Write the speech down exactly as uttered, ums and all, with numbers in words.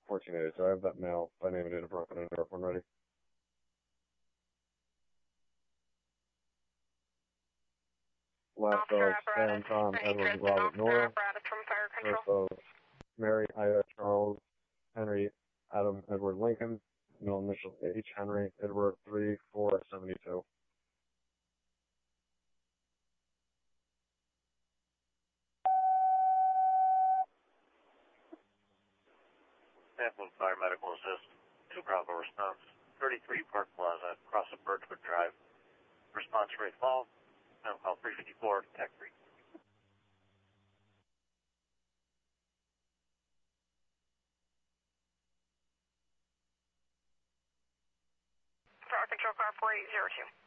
fourteen eighty, so I have that mail by name and date of birth and a one ready. Last of Sam, Tom, Edward, Robert, Nora. First of Mary, Ida, Charles, Henry, Adam, Edward, Lincoln. Middle initials H, Henry, Edward, three four seventy-two. Tampa Fire Medical Assist, two Bravo response, thirty-three Park Plaza, across of Birchwood Drive. Response rate fall, now call three fifty-four, tech three. Tower Control Car four eight zero two.